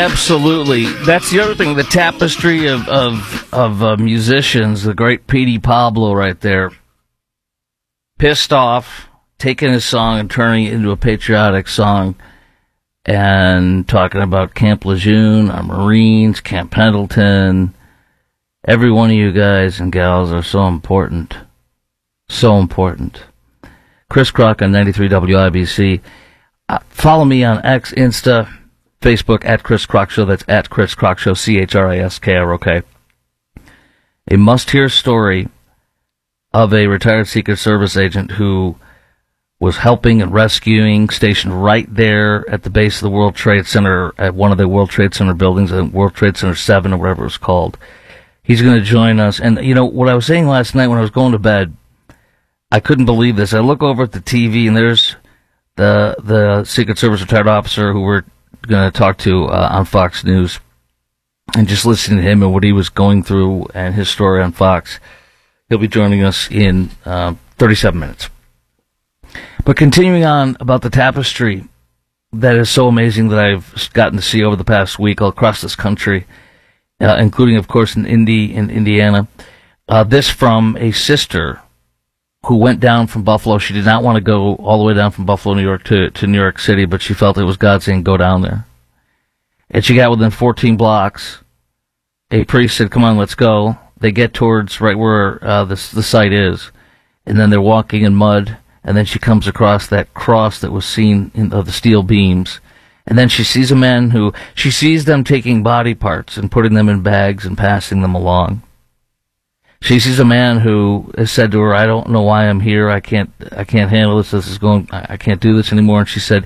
Absolutely. That's the other thing. The tapestry of musicians, the great Petey Pablo right there, pissed off, taking his song and turning it into a patriotic song and talking about Camp Lejeune, our Marines, Camp Pendleton. Every one of you guys and gals are so important. So important. Chris Crock on 93 WIBC. Follow me on X, Insta, Facebook at Chris Crock Show. That's at Chris Crock Show, CHRISKROK. A must-hear story of a retired Secret Service agent who was helping and rescuing, stationed right there at the base of the World Trade Center, at one of the World Trade Center buildings, World Trade Center 7 or whatever it was called. He's going to join us. And, you know, what I was saying last night when I was going to bed, I couldn't believe this. I look over at the TV, and there's the Secret Service retired officer who we're going to talk to on Fox News, and just listening to him and what he was going through and his story on Fox. He'll be joining us in 37 minutes. But continuing on about the tapestry that is so amazing that I've gotten to see over the past week all across this country, including, of course, in Indiana. This from a sister who went down from Buffalo. She did not want to go all the way down from Buffalo, New York to New York City, but she felt it was God saying, go down there. And she got within 14 blocks. A priest said, come on, let's go. They get towards right where the site is, and then they're walking in mud, and then she comes across that cross that was seen of the steel beams. And then she sees a man she sees them taking body parts and putting them in bags and passing them along. She sees a man who has said to her, I don't know why I'm here. I can't handle this. I can't do this anymore. And she said,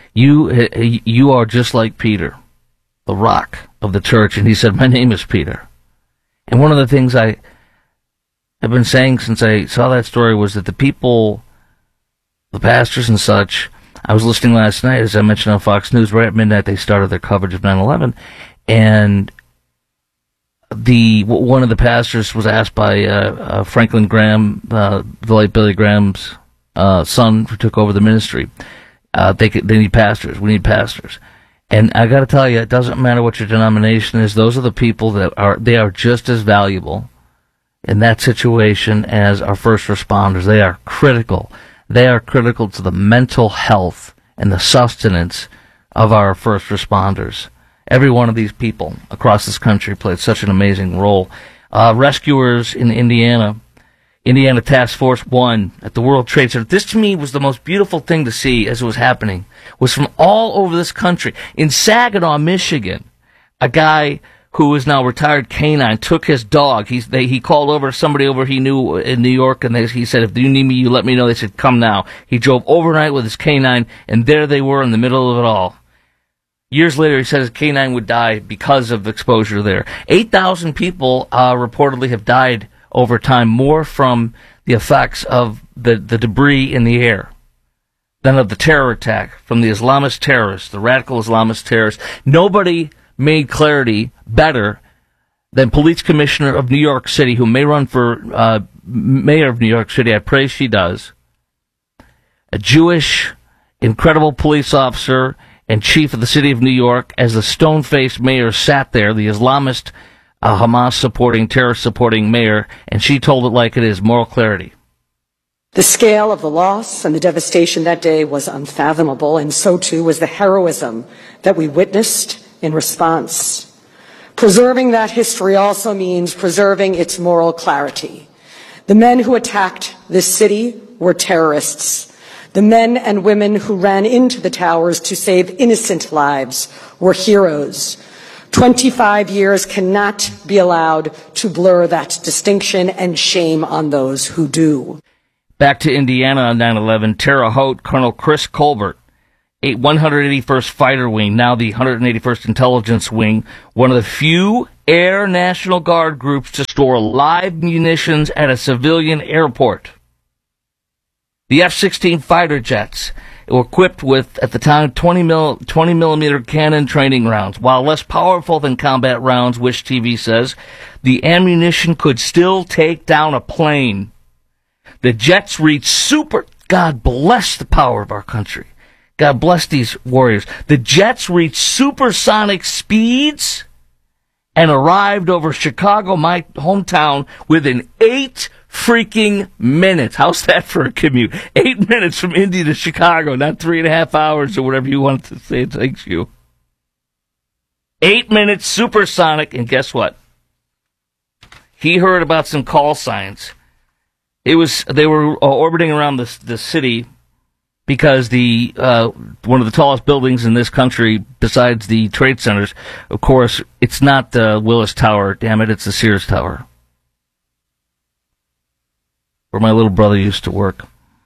you are just like Peter, the rock of the church. And he said, my name is Peter. And one of the things I have been saying since I saw that story was that the people, the pastors and such, I was listening last night, as I mentioned on Fox News, right at midnight they started their coverage of 9/11, and one of the pastors was asked by Franklin Graham, the late Billy Graham's son, who took over the ministry. They need pastors. We need pastors. And I got to tell you, it doesn't matter what your denomination is. Those are the people that are just as valuable in that situation as our first responders. They are critical. They are critical to the mental health and the sustenance of our first responders. Every one of these people across this country played such an amazing role. Rescuers in Indiana Task Force 1 at the World Trade Center. This, to me, was the most beautiful thing to see as it was happening, was from all over this country. In Saginaw, Michigan, a guy who is now retired canine took his dog. He called over somebody over he knew in New York, and he said, if you need me, you let me know. They said, come now. He drove overnight with his canine, and there they were in the middle of it all. Years later, he said his canine would die because of exposure there. 8,000 people reportedly have died over time, more from the effects of the debris in the air than of the terror attack from the Islamist terrorists, the radical Islamist terrorists. Nobody made clarity better than Police Commissioner of New York City, who may run for mayor of New York City. I pray she does. A Jewish, incredible police officer and chief of the city of New York, as the stone-faced mayor sat there, the Islamist, Hamas-supporting, terrorist-supporting mayor, and she told it like it is, moral clarity. The scale of the loss and the devastation that day was unfathomable, and so too was the heroism that we witnessed in response. Preserving that history also means preserving its moral clarity. The men who attacked this city were terrorists. The men and women who ran into the towers to save innocent lives were heroes. 25 years cannot be allowed to blur that distinction, and shame on those who do. Back to Indiana on 9/11, Terre Haute, Colonel Chris Colbert, 181st Fighter Wing, now the 181st Intelligence Wing, one of the few Air National Guard groups to store live munitions at a civilian airport. The F-16 fighter jets were equipped with, at the time, 20-millimeter cannon training rounds. While less powerful than combat rounds, Wish TV says, the ammunition could still take down a plane. The jets reached God bless the power of our country. God bless these warriors. The jets reached supersonic speeds and arrived over Chicago, my hometown, within 8 freaking minutes. How's that for a commute? 8 minutes from Indy to Chicago, not 3.5 hours or whatever you want to say it takes you. 8 minutes supersonic, and guess what? He heard about some call signs. They were orbiting around the city because the one of the tallest buildings in this country, besides the trade centers, of course, it's not the Willis Tower. Damn it, it's the Sears Tower, where my little brother used to work,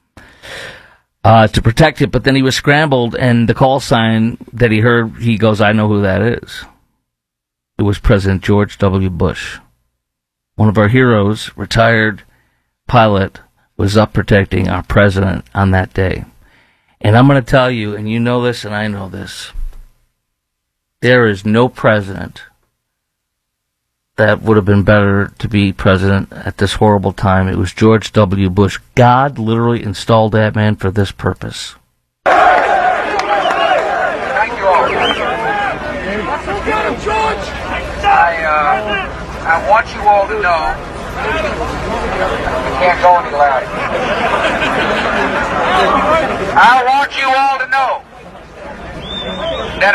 to protect it. But then he was scrambled, and the call sign that he heard, he goes, I know who that is. It was President George W. Bush. One of our heroes, retired pilot, was up protecting our president on that day. And I'm going to tell you, and you know this and I know this, there is no president that would have been better to be president at this horrible time. It was George W. Bush. God literally installed that man for this purpose. Thank you all. I want you all to know, we can't go any louder. I want you all to know that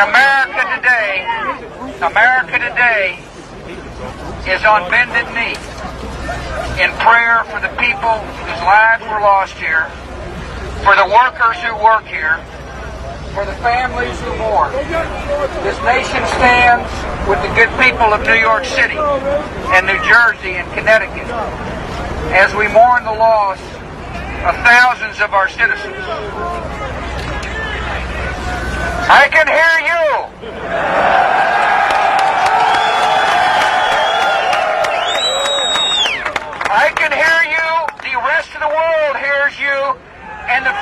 America today is on bended knee in prayer for the people whose lives were lost here, for the workers who work here, for the families who mourn. This nation stands with the good people of New York City and New Jersey and Connecticut as we mourn the loss of thousands of our citizens. I can hear you. I can hear you. The rest of the world hears you. And the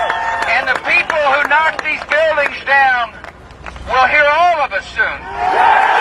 people who knock these buildings down will hear all of us soon.